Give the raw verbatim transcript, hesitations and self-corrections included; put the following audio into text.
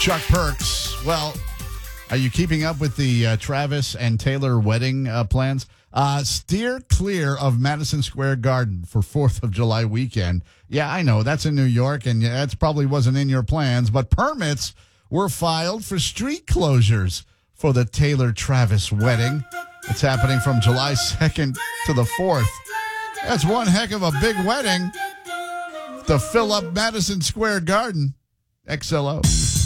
Chuck Perks. Well, are you keeping up with the uh, Travis and Taylor wedding uh, plans? Uh, steer clear of Madison Square Garden for fourth of July weekend. Yeah, I know, that's in New York, and that probably wasn't in your plans, but permits were filed for street closures for the Taylor-Travis wedding. It's happening from July second to the fourth. That's one heck of a big wedding to fill up Madison Square Garden. X L O.